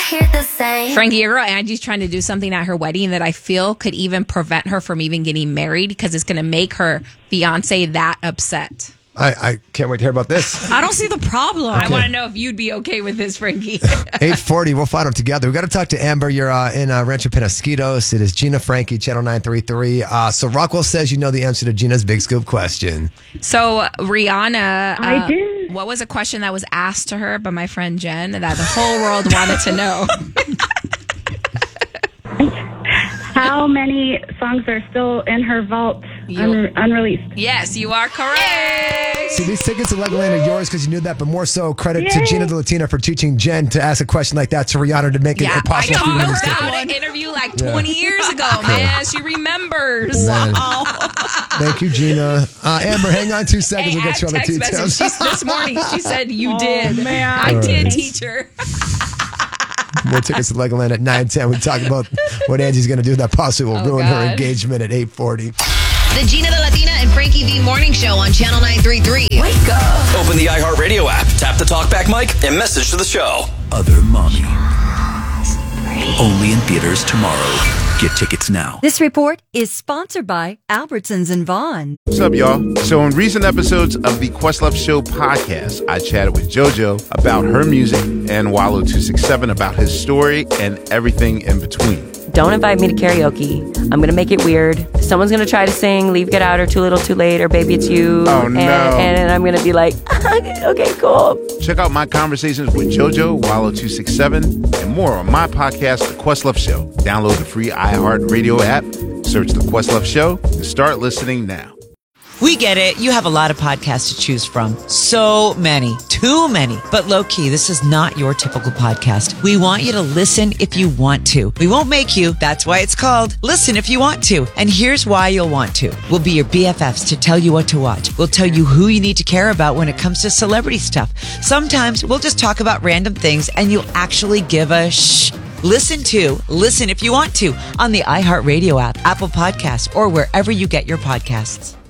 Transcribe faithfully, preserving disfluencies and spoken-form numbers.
hear the same. Frankie, your girl Angie's trying to do something at her wedding that I feel could even prevent her from even getting married because it's going to make her fiance that upset. I, I can't wait to hear about this. I don't see the problem. I want to know if you'd be okay with this, Frankie. eight forty, we'll find out together. We got to talk to Amber. You're uh, in uh, Rancho Penasquitos. It is Gina Frankie, Channel nine thirty-three. Uh, so Rockwell says you know the answer to Gina's big scoop question. So Rihanna, uh, I did. what was a question that was asked to her by my friend Jen that the whole world wanted to know? How many songs are still in her vault un- unreleased? Yes, you are correct. See, these tickets to Legoland are yours because you knew that, but more so credit to Yay. Gina the Latina for teaching Jen to ask a question like that to Rihanna to make Yeah, it possible I for you to told win her these tickets. about an interview like twenty years ago, man. She remembers. Man. Wow. Thank you, Gina. Uh, Amber, hang on two seconds. Hey, we'll get you all the text details. message. She's, this morning she said you Oh, did. man. I All did right. teach her. More tickets to Legoland at nine ten. We talk about what Angie's going to do that possibly will Oh, ruin her God. engagement at eight forty. The Gina the Latina and Frankie V Morning Show on Channel nine thirty-three. Wake up. Open the iHeartRadio app, tap the talkback mic, and message to the show. Other Mommy. Only in theaters tomorrow. Get tickets now. This report is sponsored by Albertsons and Vaughn. What's up, y'all? So in recent episodes of the Questlove Show podcast, I chatted with JoJo about her music and Wallow two sixty-seven about his story and everything in between. Don't invite me to karaoke. I'm going to make it weird. Someone's going to try to sing Leave, Get Out, or Too Little, Too Late, or Baby It's You. Oh, and, no. And I'm going to be like, okay, cool. Check out my conversations with JoJo, Wallow two sixty-seven, and more on my podcast, The Questlove Show. Download the free iHeartRadio app, search The Questlove Show, and start listening now. We get it. You have a lot of podcasts to choose from. So many. Too many. But low-key, this is not your typical podcast. We want you to listen if you want to. We won't make you. That's why it's called Listen If You Want To. And here's why you'll want to. We'll be your B F Fs to tell you what to watch. We'll tell you who you need to care about when it comes to celebrity stuff. Sometimes we'll just talk about random things and you'll actually give a shh. Listen to Listen If You Want To on the iHeartRadio app, Apple Podcasts, or wherever you get your podcasts.